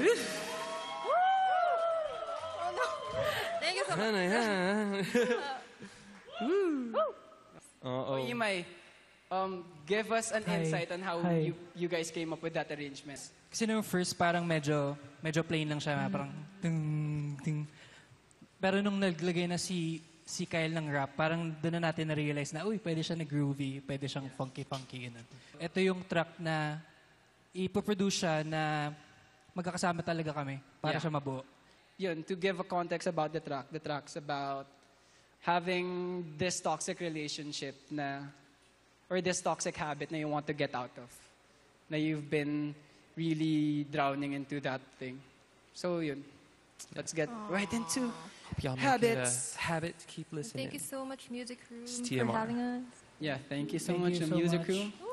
Thank you so much. Ano yan? Oo. Imay, give us an Hi. insight on how Hi. you guys came up with that arrangement. Kasi nung first parang medyo plain lang siya, parang ting ting. Pero nung naglagay na si Kyle ng rap, parang doon na natin na-realize na, uy, pwede siya na groovy, pwede siyang funky-funky. Ganun. Ito yung track na ipoproduce siya na magkakasama talaga kami para Yeah. siya mabuo. Yun, to give a context about the track's about having this toxic relationship na, or this toxic habit na you want to get out of. Na you've been really drowning into that thing. So yun, let's get right into Hope y'all make habits. it a habit to keep listening. Thank you so much, Music Room, It's for TMR. having us. Yeah, thank you so Thank much, you the so music much. room.